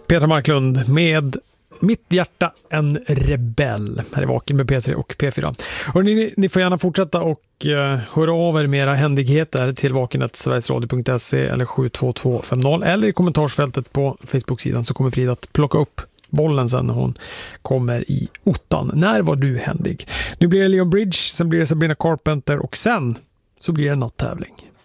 Petra Marklund med Mitt hjärta en rebell här i Vaken med P3 och P4. Och ni får gärna fortsätta och höra av er med era händigheter till vaken@sverigesradio.se eller 72250 eller i kommentarsfältet på Facebook-sidan, så kommer Frida att plocka upp bollen sen när hon kommer i ottan. När var du händig? Nu blir det Leon Bridge, sen blir det Sabrina Carpenter och sen så blir det en natttävling.